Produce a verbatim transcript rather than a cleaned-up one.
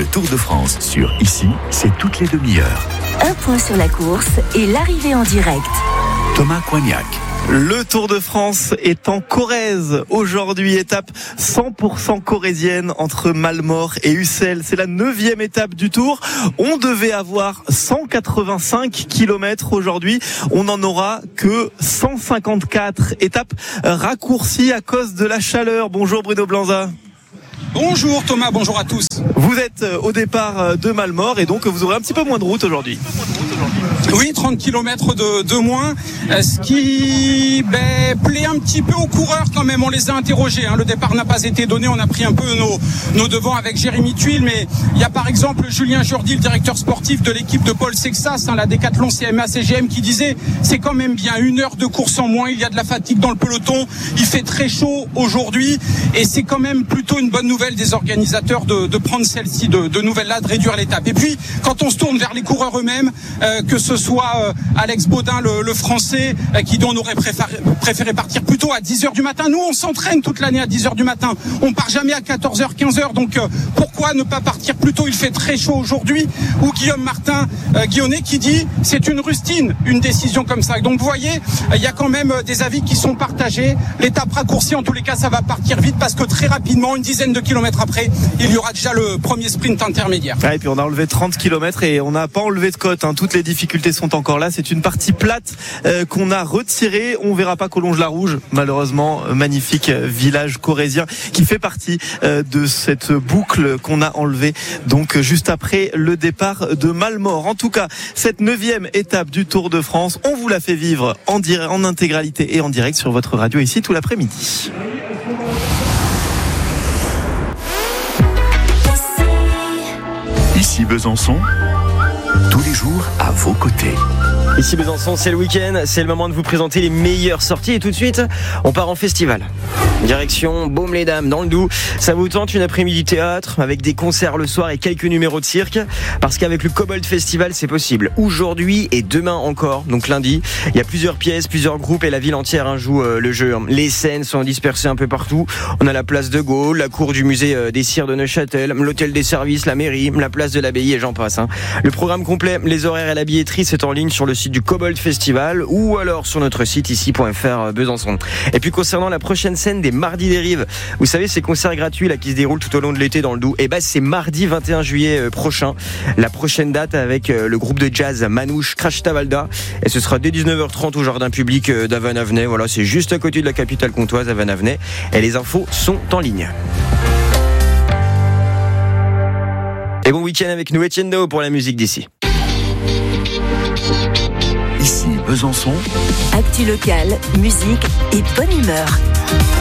Tour de France sur Ici, c'est toutes les demi-heures. Un point sur la course et l'arrivée en direct. Thomas Coignac. Le Tour de France est en Corrèze. Aujourd'hui, étape cent pour cent corrézienne entre Malmort et Ussel. C'est la neuvième étape du Tour. On devait avoir cent quatre-vingt-cinq kilomètres aujourd'hui. On n'en aura que cent cinquante-quatre. Étape raccourcie à cause de la chaleur. Bonjour Bruno Blanza. Bonjour Thomas, bonjour à tous. Vous êtes au départ de Malmort et donc vous aurez un petit peu moins de route aujourd'hui. Oui, trente kilomètres de, de moins, ce qui ben, plaît un petit peu aux coureurs quand même. On les a interrogés, hein. Le départ n'a pas été donné, on a pris un peu nos, nos devants avec Jérémy Tuile, mais il y a par exemple Julien Jourdi, le directeur sportif de l'équipe de Paul Sexas, hein, la Décathlon C M A C G M, qui disait c'est quand même bien une heure de course en moins, il y a de la fatigue dans le peloton, il fait très chaud aujourd'hui et c'est quand même plutôt une bonne nouvelle des organisateurs de, de prendre celle-ci de, de nouvelle-là, de réduire l'étape. Et puis quand on se tourne vers les coureurs eux-mêmes, euh, que ce soit euh, Alex Baudin, le, le français, euh, qui dit on aurait préféré, préféré partir plutôt à dix heures du matin. Nous, on s'entraîne toute l'année à dix heures du matin. On part jamais à quatorze heures, quinze heures. Donc euh, pourquoi ne pas partir plus tôt ? Il fait très chaud aujourd'hui. Ou Guillaume Martin euh, Guillonnet qui dit c'est une rustine, une décision comme ça. Donc vous voyez, il euh, y a quand même euh, des avis qui sont partagés. L'étape raccourcie, en tous les cas, ça va partir vite parce que très rapidement, une dizaine de kilomètres après, il y aura déjà le premier sprint intermédiaire. Ah, et puis on a enlevé trente kilomètres et on n'a pas enlevé de côte, hein. Toutes les difficultés sont encore là. C'est une partie plate euh, qu'on a retirée. On verra pas Collonges-la-Rouge, malheureusement. Magnifique village corrézien qui fait partie euh, de cette boucle qu'on a enlevée donc juste après le départ de Malmort. En tout cas, cette neuvième étape du Tour de France, on vous la fait vivre en, direct, en intégralité et en direct sur votre radio ici tout l'après-midi. Ici Besançon, tous les jours à vos côtés. Ici Besançon, c'est le week-end, c'est le moment de vous présenter les meilleures sorties et tout de suite, on part en festival. Direction Baume-les-Dames dans le Doubs. Ça vous tente une après-midi théâtre avec des concerts le soir et quelques numéros de cirque, parce qu'avec le Cobalt Festival, c'est possible. Aujourd'hui et demain encore, donc lundi, il y a plusieurs pièces, plusieurs groupes et la ville entière hein, joue euh, le jeu. Les scènes sont dispersées un peu partout. On a la place de Gaulle, la cour du musée euh, des Cires de Neuchâtel, l'hôtel des services, la mairie, la place de l'abbaye et j'en passe. Hein. Le programme complet, les horaires et la billetterie, c'est en ligne sur le site du Cobalt Festival ou alors sur notre site ici point f r Besançon. Et puis concernant la prochaine scène des Mardis des Rives, vous savez ces concerts gratuits là qui se déroulent tout au long de l'été dans le Doubs, et ben c'est mardi vingt et un juillet prochain. La prochaine date avec le groupe de jazz Manouche Crash Tavalda et ce sera dès dix-neuf heures trente au jardin public d'Avesnes-Avenay. Voilà, c'est juste à côté de la capitale comtoise Avesnes-Avenay et les infos sont en ligne. Et bon week-end avec nous Etienne Dao pour la musique d'ici. Ici Besançon. Actu locale, musique et bonne humeur.